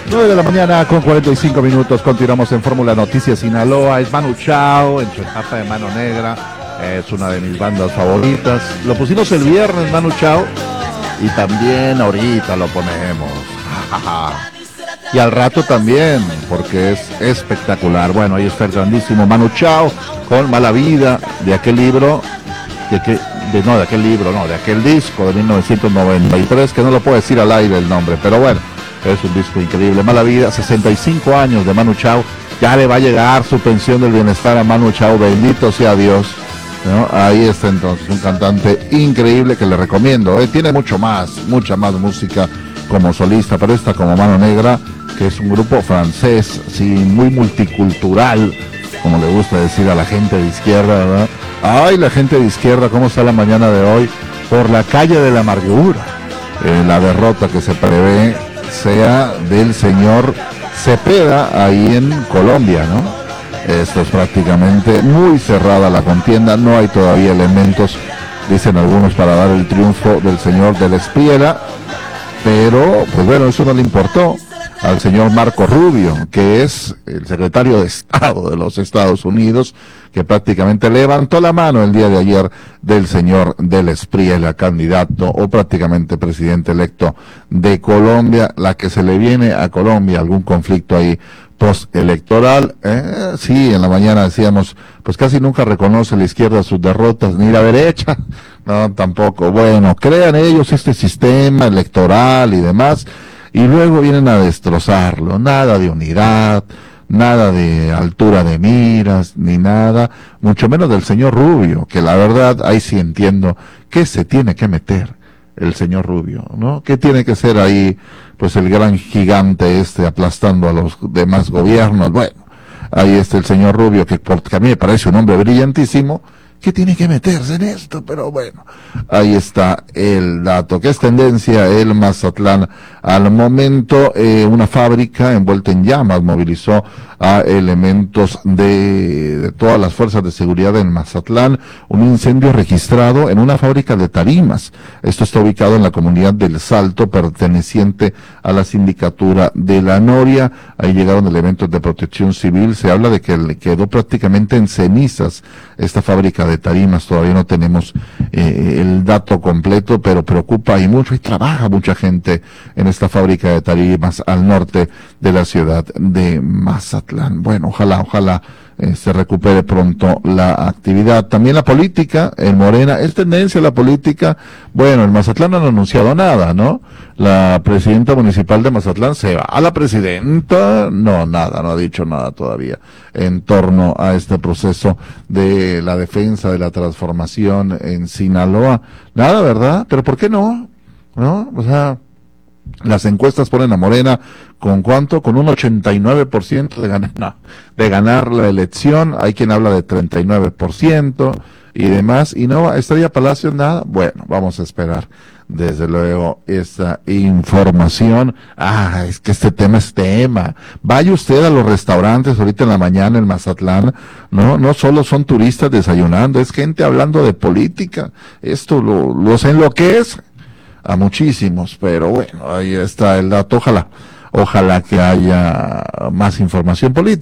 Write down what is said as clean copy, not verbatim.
9 de la mañana con 45 minutos, continuamos en Fórmula Noticias Sinaloa. Es Manu Chao en su etapa de Mano Negra, es una de mis bandas favoritas. Lo pusimos el viernes, Manu Chao, y también ahorita lo ponemos. Y al rato también, porque es espectacular. Bueno, ahí está el grandísimo Manu Chao con Mala Vida, de aquel libro, de aquel disco de 1993, que no lo puedo decir al aire el nombre, pero bueno, es un disco increíble. Mala Vida, 65 años de Manu Chao, ya le va a llegar su pensión del bienestar a Manu Chao, bendito sea Dios, ¿no? Ahí está entonces, un cantante increíble que le recomiendo, tiene mucha más música como solista, pero esta como Mano Negra, que es un grupo francés, sí, muy multicultural, como le gusta decir a la gente de izquierda, ¿verdad? Ay, la gente de izquierda, ¿cómo está la mañana de hoy? Por la calle de la amargura. La derrota que se prevé sea del señor Cepeda ahí en Colombia, ¿no? Esto es prácticamente muy cerrada la contienda, no hay todavía elementos, dicen algunos, para dar el triunfo del señor del Espriella, pero pues bueno, eso no le importó al señor Marco Rubio, que es el secretario de Estado de los Estados Unidos, que prácticamente levantó la mano el día de ayer del señor del Espriella, candidato o prácticamente presidente electo de Colombia. La que se le viene a Colombia, algún conflicto ahí postelectoral, sí, en la mañana decíamos, pues casi nunca reconoce la izquierda sus derrotas, ni la derecha, no, tampoco. Bueno, crean ellos este sistema electoral y demás, y luego vienen a destrozarlo. Nada de unidad, nada de altura de miras, ni nada, mucho menos del señor Rubio, que la verdad, ahí sí entiendo que se tiene que meter el señor Rubio, ¿no? ¿Qué tiene que ser ahí, pues el gran gigante aplastando a los demás gobiernos? Bueno, ahí está el señor Rubio, que a mí me parece un hombre brillantísimo, que tiene que meterse en esto, pero bueno, ahí está el dato. ¿Qué es tendencia? El Mazatlán. Al momento, una fábrica envuelta en llamas movilizó a elementos de todas las fuerzas de seguridad en Mazatlán. Un incendio registrado en una fábrica de tarimas. Esto está ubicado en la comunidad del Salto, perteneciente a la sindicatura de La Noria. Ahí llegaron elementos de protección civil. Se habla de que le quedó prácticamente en cenizas esta fábrica de tarimas. Todavía no tenemos el dato completo, pero preocupa y mucho, y trabaja mucha gente en esta fábrica de tarimas al norte de la ciudad de Mazatlán. Bueno, ojalá se recupere pronto la actividad. También la política en Morena, es tendencia la política. Bueno, en Mazatlán no han anunciado nada, ¿no? La presidenta municipal de Mazatlán se va. ¿A la presidenta? No, nada, no ha dicho nada todavía en torno a este proceso de la defensa de la transformación en Sinaloa. Nada, ¿verdad? Pero ¿por qué no? ¿No? O sea, las encuestas ponen a Morena ¿con cuánto? Con un 89% de ganar la elección. Hay quien habla de 39% y demás. Y no, Estrella Palacios, nada. Bueno, vamos a esperar desde luego esta información. Es que este tema es tema. Vaya usted a los restaurantes ahorita en la mañana en Mazatlán, no solo son turistas desayunando, es gente hablando de política. Esto los enloquece a muchísimos, pero bueno, ahí está el dato. Ojalá que haya más información política.